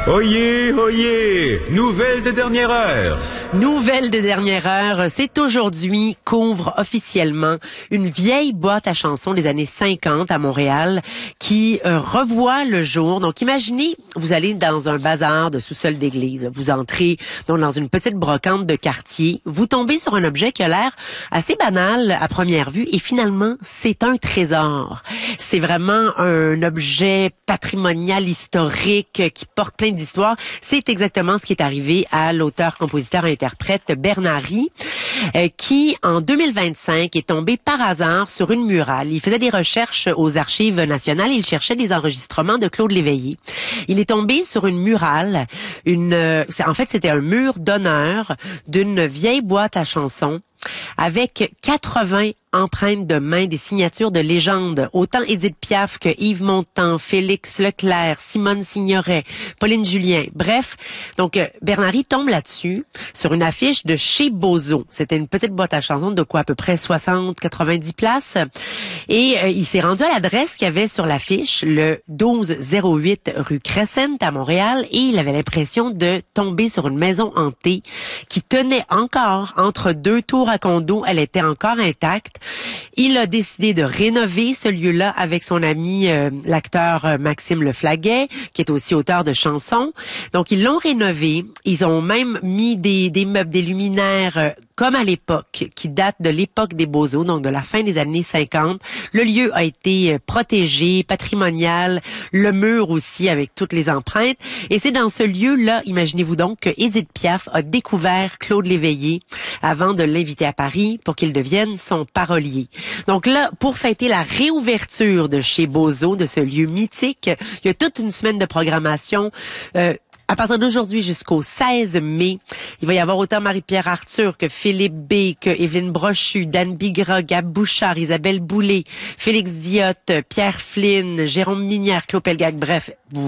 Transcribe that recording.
Oyez, oyez, nouvelle de dernière heure. Nouvelle de dernière heure, c'est aujourd'hui qu'ouvre officiellement une vieille boîte à chansons des années 50 à Montréal qui revoit le jour. Donc imaginez, vous allez dans un bazar de sous-sol d'église, vous entrez donc dans une petite brocante de quartier, vous tombez sur un objet qui a l'air assez banal à première vue et finalement c'est un trésor. C'est vraiment un objet patrimonial historique qui porte plein d'histoire. C'est exactement ce qui est arrivé à l'auteur, compositeur et interprète Bernard-Rie, qui en 2025 est tombé par hasard sur une murale. Il faisait des recherches aux Archives nationales, il cherchait des enregistrements de Claude Léveillé. Il est tombé sur une murale, en fait c'était un mur d'honneur d'une vieille boîte à chansons avec 80 empreintes de main, des signatures de légendes, autant Édith Piaf que Yves Montand, Félix Leclerc, Simone Signoret, Pauline Julien. Bref, donc Bernard-Rie tombe là-dessus sur une affiche de chez Bozo. C'était une petite boîte à chansons de quoi à peu près 60-90 places. Et il s'est rendu à l'adresse qu'il y avait sur l'affiche, le 1208 rue Crescent à Montréal, et il avait l'impression de tomber sur une maison hantée qui tenait encore entre deux tours à condo. Elle était encore intacte. Il a décidé de rénover ce lieu-là avec son ami, l'acteur Maxime Leflaguet, qui est aussi auteur de chansons. Donc, ils l'ont rénové. Ils ont même mis des meubles, des luminaires comme à l'époque, qui date de l'époque des Beaux-Eaux, donc de la fin des années 50. Le lieu a été protégé, patrimonial, le mur aussi avec toutes les empreintes. Et c'est dans ce lieu-là, imaginez-vous donc, que Édith Piaf a découvert Claude Léveillé avant de l'inviter à Paris pour qu'il devienne son parolier. Donc là, pour fêter la réouverture de chez Bozo, de ce lieu mythique, il y a toute une semaine de programmation. À partir d'aujourd'hui jusqu'au 16 mai, il va y avoir autant Marie-Pierre Arthur que Philippe B, que Évelyne Brochu, Dan Bigra, Gab Bouchard, Isabelle Boulay, Félix Diot, Pierre Flynn, Jérôme Minière, Claude Pelgag, bref.